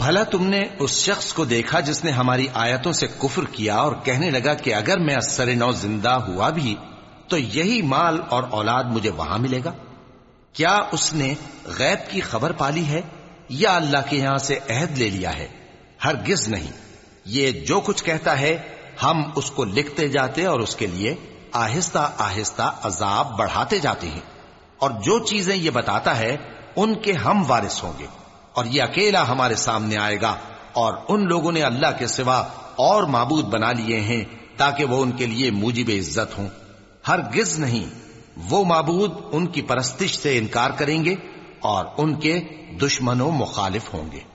भला तुमने उस शख्स को देखा जिसने हमारी आयतों से कुफ्र किया और कहने लगा कि अगर मैं अस्सर नौ जिंदा हुआ भी तो यही माल और औलाद मुझे वहां मिलेगा। क्या उसने गैब की खबर पाली है या अल्लाह के यहां से अहद ले लिया है? हरगिज नहीं। ये जो कुछ कहता है हम उसको लिखते जाते और उसके लिए आहिस्ता आहिस्ता अजाब बढ़ाते जाते हैं। और जो चीजें ये बताता है उनके हम वारिस होंगे और ये अकेला हमारे सामने आएगा। और उन लोगों ने अल्लाह के सिवा और माबूद बना लिए हैं ताकि वो उनके लिए मूजिब इज्जत हों। हरगिज नहीं, वो माबूद उनकी परस्तिश से इनकार करेंगे और उनके दुश्मनों मुखालिफ होंगे।